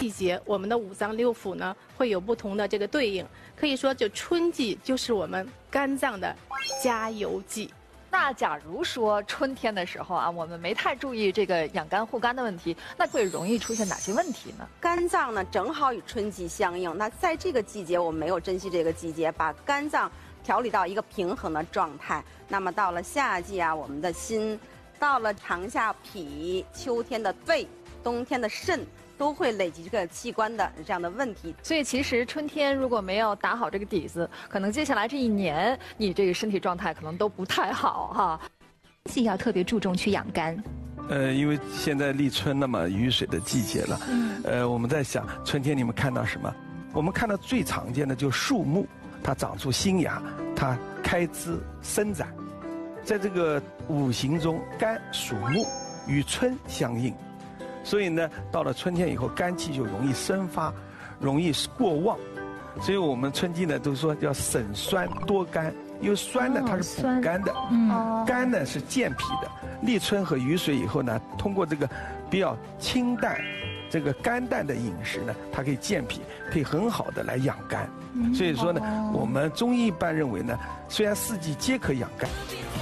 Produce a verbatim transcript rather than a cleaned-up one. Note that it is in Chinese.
季节，我们的五脏六腑呢会有不同的这个对应。可以说，就春季就是我们肝脏的加油季。 那假如说春天的时候啊，我们没太注意这个养肝护肝的问题，那会容易出现哪些问题呢？ 肝脏呢正好与春季相应，那在这个季节我们没有珍惜这个季节，把肝脏调理到一个平衡的状态。那么到了夏季啊，我们的心，到了长夏脾，秋天的肺，冬天的肾，都会累积这个器官的这样的问题。 所以其实春天如果没有打好这个底子，可能接下来这一年你这个身体状态可能都不太好哈。 季要特别注重去养肝。 呃，因为现在立春了嘛，雨水的季节了。嗯。呃，我们在想春天你们看到什么？我们看到最常见的就是树木，它长出新芽，它开枝生长。在这个五行中，肝属木，与春相应。所以呢，到了春天以后，肝气就容易生发，容易过旺。所以我们春季呢都说要省酸多甘，因为酸呢它是补肝的，嗯，肝呢是健脾的。立春和雨水以后呢，通过这个比较清淡、这个甘淡的饮食呢，它可以健脾，可以很好的来养肝。所以说呢，我们中医一般认为呢，虽然四季皆可养肝。